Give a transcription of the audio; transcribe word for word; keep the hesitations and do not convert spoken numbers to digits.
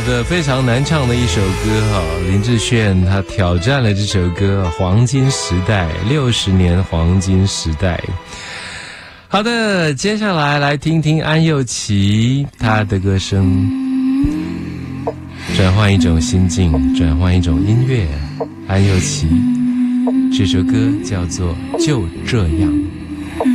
的非常难唱的一首歌哈，林志炫他挑战了这首歌黄金时代，六十年黄金时代。好的，接下来来听听安又琪她的歌声，转换一种心境，转换一种音乐。安又琪这首歌叫做《就这样》。